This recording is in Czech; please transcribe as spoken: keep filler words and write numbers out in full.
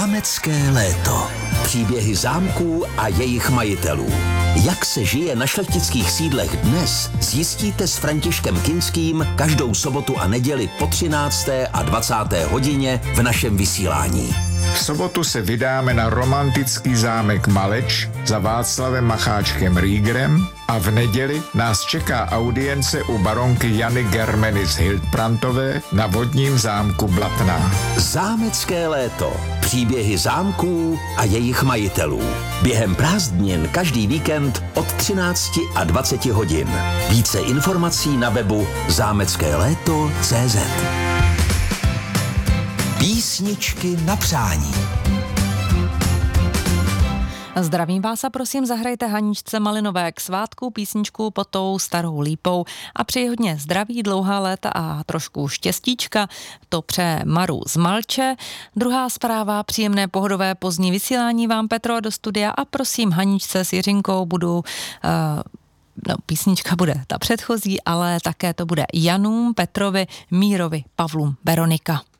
Zámecké léto. Příběhy zámků a jejich majitelů. Jak se žije na šlechtických sídlech dnes, zjistíte s Františkem Kinským každou sobotu a neděli po třinácté a dvacáté hodině v našem vysílání. V sobotu se vydáme na romantický zámek Maleč za Václavem Macháčkem Riegerem a v neděli nás čeká audience u baronky Jany Germeny z Hildbrandtové na vodním zámku Blatná. Zámecké léto. Příběhy zámků a jejich majitelů. Během prázdnin každý víkend od třinácti a dvaceti hodin. Více informací na webu zámecké léto tečka cé zet. Písničky na přání. Zdravím vás a prosím, zahrajte Haničce Malinové k svátku písničku Pod tou starou lípou a přeji hodně zdraví, dlouhá léta a trošku štěstíčka. To přeje Maru z Malče. Druhá zpráva, příjemné pohodové pozdní vysílání vám, Petro, do studia a prosím Haničce s Jiřinkou budu... Uh, No, písnička bude ta předchozí, ale také to bude Janům, Petrovi, Mírovi, Pavlům, Veronika.